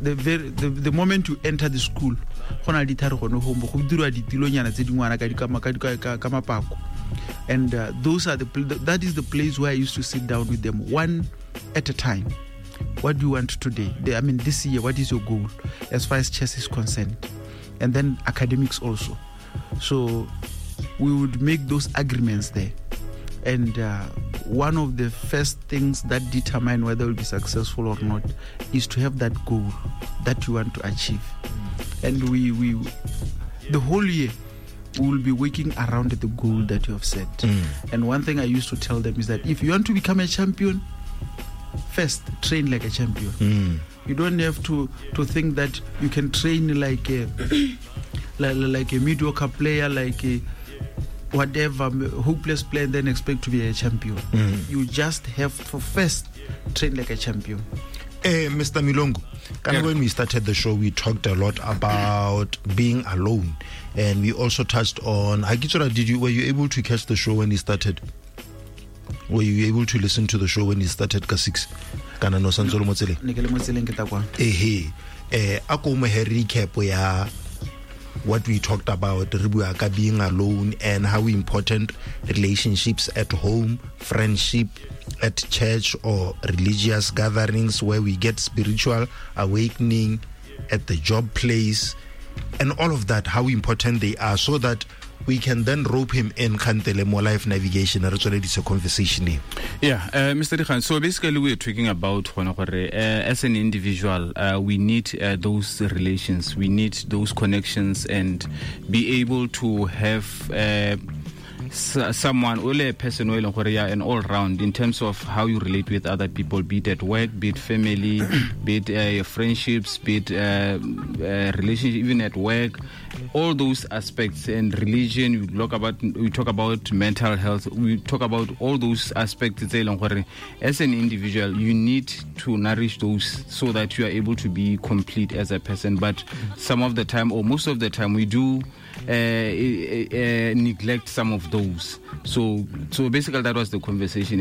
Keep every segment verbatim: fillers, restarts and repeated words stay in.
the very the, the moment you enter the school, and uh, those are the that is the place where I used to sit down with them one at a time. What do you want today? I mean, this year, what is your goal as far as chess is concerned? And then academics also. So we would make those agreements there. And uh, one of the first things that determine whether we'll be successful or not is to have that goal that you want to achieve. And we, we the whole year, we will be working around the goal that you have set. Mm. And one thing I used to tell them is that if you want to become a champion, first, train like a champion. Mm. You don't have to, to think that you can train like a like, like a mediocre player, like a whatever hopeless player, and then expect to be a champion. Mm. You just have to first train like a champion. Hey, Mister Milongo, yeah. When we started the show, we talked a lot about being alone, and we also touched on. Did you were you able to catch the show when it started? Were you able to listen to the show when it started? Ka six, kana no sanzolo motsele. Nikele motsele nketa kwa. Eh eh, ako mo recap ya what we talked about, Ribuaka being alone, and how important relationships at home, friendship at church or religious gatherings where we get spiritual awakening, at the job place, and all of that, how important they are, so that we can then rope him in Kantele more life navigation. It's a conversation here. Yeah, uh, Mister Dikhan, so basically we're talking about uh, as an individual, uh, we need uh, those relations, we need those connections, and be able to have uh, S- someone, only a person, and all round in terms of how you relate with other people, be it at work, be it family, be it uh, friendships, be it uh, uh, relationship, even at work, all those aspects. And religion, we talk about, we talk about mental health, we talk about all those aspects. As an individual, you need to nourish those so that you are able to be complete as a person. But some of the time, or most of the time, we do Uh, uh, uh, neglect some of those. So so basically that was the conversation.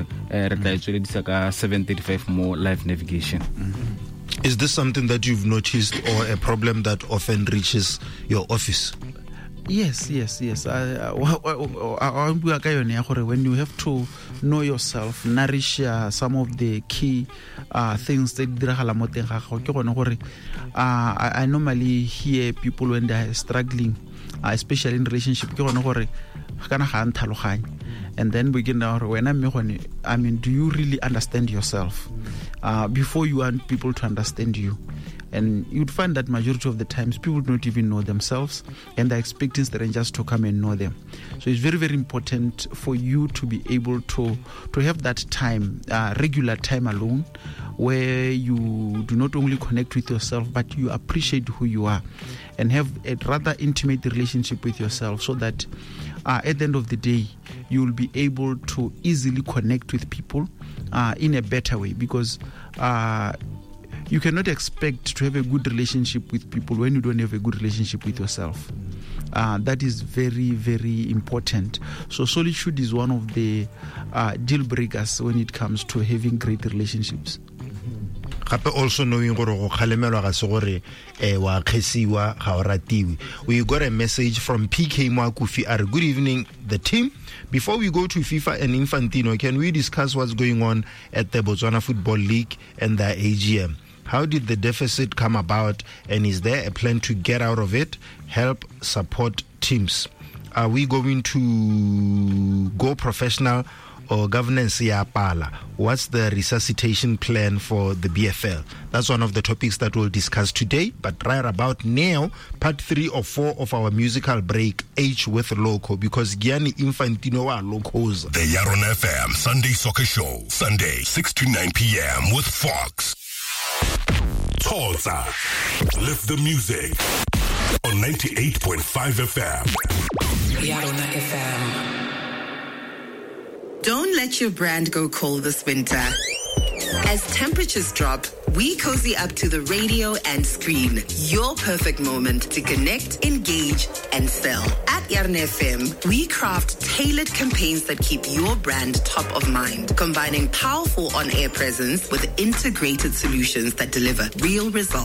uh, seven thirty-five more live navigation. Mm-hmm. Is this something that you've noticed, or a problem that often reaches your office? Yes, yes, yes. I, I, I, when you have to know yourself, nourish uh, some of the key uh, things that uh, I, I normally hear people when they are struggling, uh, especially in relationship. And then begin when I'm I mean, do you really understand yourself uh, before you want people to understand you? And you'd find that majority of the times people don't even know themselves, and they're expecting strangers to come and know them. So it's very, very important for you to be able to to have that time, uh, regular time alone, where you do not only connect with yourself, but you appreciate who you are, and have a rather intimate relationship with yourself, so that uh, at the end of the day, you will be able to easily connect with people uh, in a better way, because uh, you cannot expect to have a good relationship with people when you don't have a good relationship with yourself. Uh, that is very, very important. So solitude is one of the uh, deal breakers when it comes to having great relationships. Also knowing we got a message from P K Mwakufi. Good evening, the team. Before we go to FIFA and Infantino, can we discuss what's going on at the Botswana Football League and the A G M? How did the deficit come about, and is there a plan to get out of it? Help support teams. Are we going to go professional or governance ya pala? What's the resuscitation plan for the B F L? That's one of the topics that we'll discuss today. But right about now, part three or four of our musical break, H with Loco, because Gianni Infantino are locos. The Yaron F M Sunday Soccer Show, Sunday six to nine p.m. with Fox. Tulsa, lift the music on ninety-eight point five F M. Yaron F M. Don't let your brand go cold this winter. As temperatures drop, we cozy up to the radio and screen. Your perfect moment to connect, engage, and sell. At Yaron F M, we craft tailored campaigns that keep your brand top of mind, combining powerful on-air presence with integrated solutions that deliver real results.